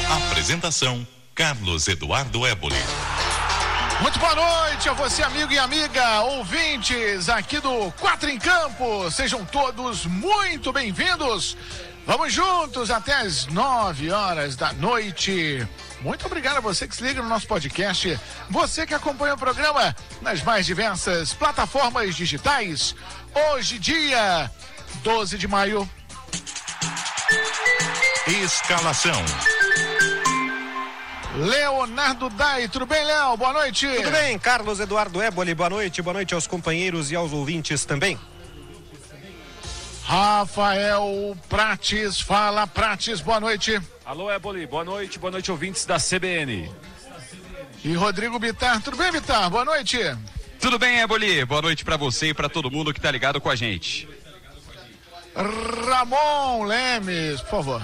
Apresentação: Carlos Eduardo Éboli. Muito boa noite a você, amigo e amiga, ouvintes aqui do Quatro em Campo. Sejam todos muito bem-vindos. Vamos juntos até as 9 horas da noite. Muito obrigado a você que se liga no nosso podcast. Você que acompanha o programa nas mais diversas plataformas digitais. Hoje, dia 12 de maio. Escalação: Leonardo Dai, tudo bem, Léo? Boa noite. Tudo bem, Carlos Eduardo Éboli, boa noite aos companheiros e aos ouvintes também. Rafael Prates, fala Prates, boa noite. Alô, Éboli, boa noite ouvintes da CBN. E Rodrigo Bittar, tudo bem, Bittar? Boa noite. Tudo bem, Éboli, boa noite pra você e pra todo mundo que tá ligado com a gente. Ramon Lemes, por favor.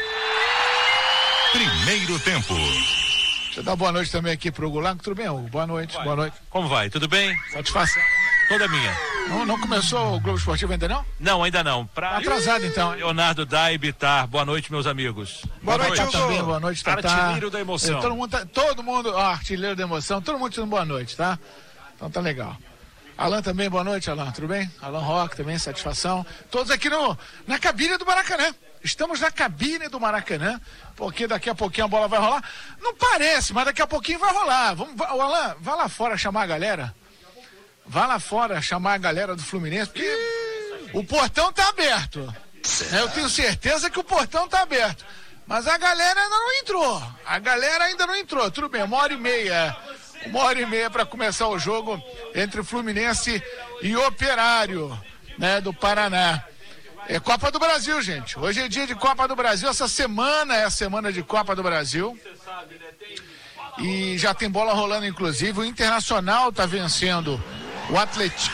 Primeiro tempo. Deixa eu dar boa noite também aqui pro Goulart. Tudo bem, Hugo? Boa noite, boa noite. Como vai? Tudo bem? Satisfação. Toda minha. Não começou o Globo Esportivo ainda não? Não, ainda não. Tá atrasado então. Leonardo Dai, Bitar, boa noite, meus amigos. Boa noite, Hugo. Também, boa noite, Tatá. Artilheiro da emoção. Todo mundo, artilheiro da emoção, todo mundo dizendo boa noite, tá? Então tá legal. Alan também, boa noite, Alan, tudo bem? Alan Roque também, satisfação. Todos aqui na cabine do Maracanã. Estamos na cabine do Maracanã, porque daqui a pouquinho a bola vai rolar. Não parece, mas daqui a pouquinho vai rolar. Alan, vai lá fora chamar a galera. Vai lá fora chamar a galera do Fluminense, porque o portão tá aberto. Eu tenho certeza que o portão tá aberto. Mas a galera ainda não entrou. Tudo bem, uma hora e meia para começar o jogo entre Fluminense e Operário, né, do Paraná. É Copa do Brasil, gente. Hoje é dia de Copa do Brasil. Essa semana é a semana de Copa do Brasil. E já tem bola rolando, inclusive. O Internacional tá vencendo o Atlético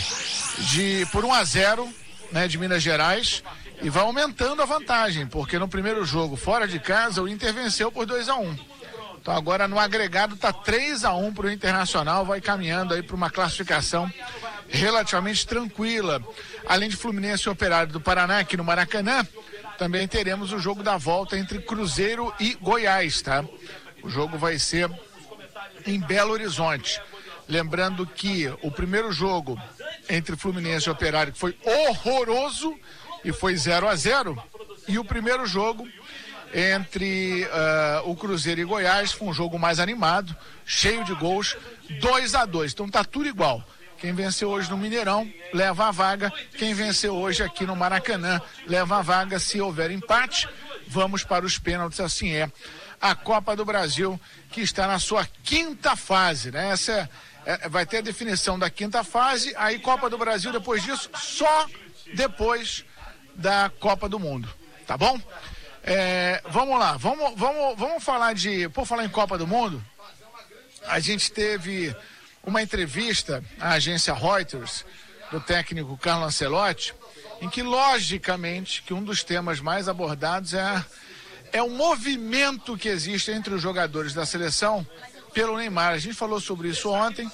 por 1-0, né, de Minas Gerais. E vai aumentando a vantagem, porque no primeiro jogo, fora de casa, o Inter venceu por 2-1. Então agora no agregado tá 3-1 pro Internacional, vai caminhando aí para uma classificação relativamente tranquila. Além de Fluminense e Operário do Paraná, aqui no Maracanã, também teremos o jogo da volta entre Cruzeiro e Goiás, tá? O jogo vai ser em Belo Horizonte. Lembrando que o primeiro jogo entre Fluminense e Operário foi horroroso e foi 0-0. E o primeiro jogo entre o Cruzeiro e Goiás foi um jogo mais animado, cheio de gols, 2-2. Então tá tudo igual. Quem venceu hoje no Mineirão leva a vaga. Quem venceu hoje aqui no Maracanã leva a vaga. Se houver empate, vamos para os pênaltis. Assim é a Copa do Brasil, que está na sua quinta fase, né? Essa vai ter a definição da quinta fase. Aí Copa do Brasil, depois disso, só depois da Copa do Mundo, tá bom? Vamos lá, vamos falar por falar em Copa do Mundo, a gente teve uma entrevista à agência Reuters do técnico Carlo Ancelotti, em que logicamente que um dos temas mais abordados é o movimento que existe entre os jogadores da seleção pelo Neymar. A gente falou sobre isso ontem,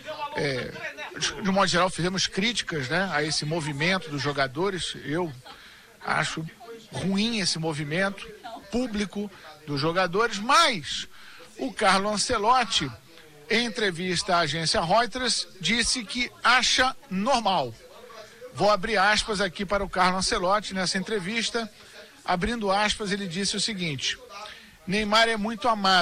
de um modo geral fizemos críticas, né, a esse movimento dos jogadores. Eu acho ruim esse movimento público dos jogadores, mas o Carlo Ancelotti, em entrevista à agência Reuters, disse que acha normal. Vou abrir aspas aqui para o Carlo Ancelotti nessa entrevista. Abrindo aspas, ele disse o seguinte: Neymar é muito amado